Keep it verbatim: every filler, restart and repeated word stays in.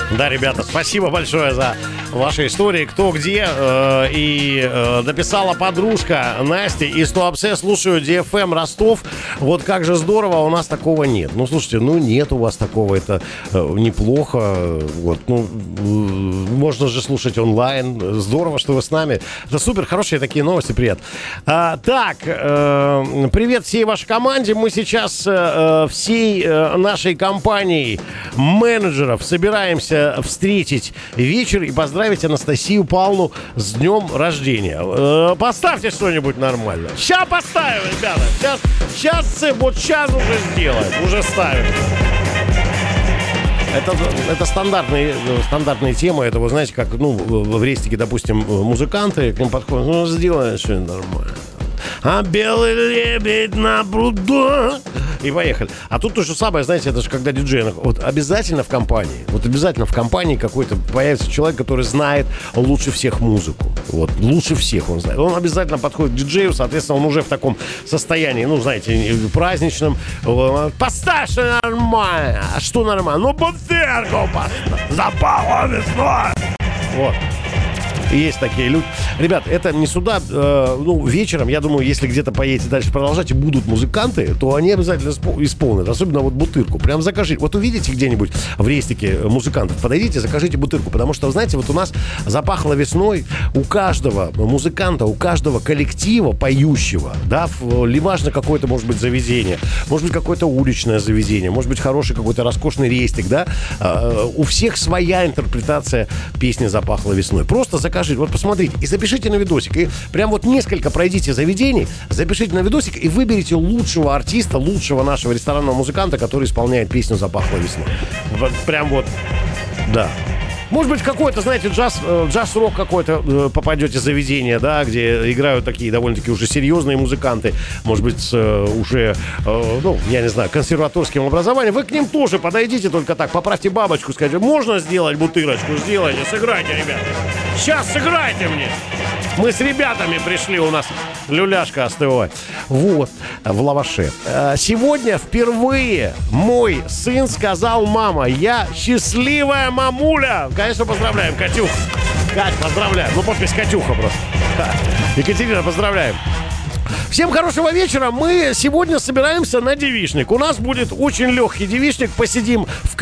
Да, ребята, спасибо большое за ваши истории. Кто где. Э, и э, написала подружка Настя из Туапсе. Слушаю ди эф эм Ростов. Вот как же здорово, у нас такого нет. Ну, слушайте, ну нет у вас такого. Это э, неплохо. Вот, ну, э, можно же слушать онлайн. Здорово, что вы с нами. Это супер, хорошие такие новости. Привет. А, так, э, привет всей вашей команде. Мы сейчас э, всей э, нашей компанией менеджеров собираемся встретить вечер и поздравить Анастасию Павловну с днем рождения. Э, поставьте что-нибудь нормально. Сейчас поставим, ребята. Сейчас, сейчас, вот сейчас уже сделаем. Уже ставим. Это, это стандартные, стандартные темы. Это, вы знаете, как, ну, в рестике, допустим, музыканты к ним подходят. Ну, сделай что-нибудь нормально. А белый лебедь на пруду. И поехали. А тут то же самое, знаете, это же когда диджей. Вот обязательно в компании, вот обязательно в компании какой-то появится человек, который знает лучше всех музыку. Вот, лучше всех он знает. Он обязательно подходит к диджею, соответственно, он уже в таком состоянии, ну, знаете, праздничном. Поставь что нормально. А что нормально? Ну, бутырку поставь. Запала весной. Вот. Есть такие люди. Ребят, это не сюда, э, ну, вечером, я думаю, если где-то поедете дальше продолжать и будут музыканты, то они обязательно исполнят. Особенно вот бутырку. Прям закажите. Вот увидите где-нибудь в рестике музыкантов, подойдите, закажите бутырку. Потому что, знаете, вот у нас запахло весной. У каждого музыканта, у каждого коллектива поющего, да, неважно какое-то, может быть, заведение, может быть, какое-то уличное заведение, может быть, хороший какой-то роскошный рестик, да, э, у всех своя интерпретация песни «Запахло весной». Просто закажите. Вот посмотрите и запишите на видосик. И прям вот несколько пройдите заведений, запишите на видосик и выберите лучшего артиста, лучшего нашего ресторанного музыканта, который исполняет песню «Запахло весной». Вот прям вот, да. Может быть, какой-то, знаете, джаз, джаз-рок какой-то попадете в заведение, да, где играют такие довольно-таки уже серьезные музыканты, может быть, уже, ну, я не знаю, консерваторским образованием. Вы к ним тоже подойдите только так, поправьте бабочку, скажите, можно сделать бутырочку? Сделайте, сыграйте, ребята. Сейчас сыграйте мне. Мы с ребятами пришли, у нас люляшка остывает. Вот, в лаваше. Сегодня впервые мой сын сказал: мама, я счастливая мамуля. Конечно, поздравляем, Катюх. Кать, поздравляем. Ну, подпись Катюха просто. Екатерина, поздравляем. Всем хорошего вечера. Мы сегодня собираемся на девичник. У нас будет очень легкий девичник. Посидим в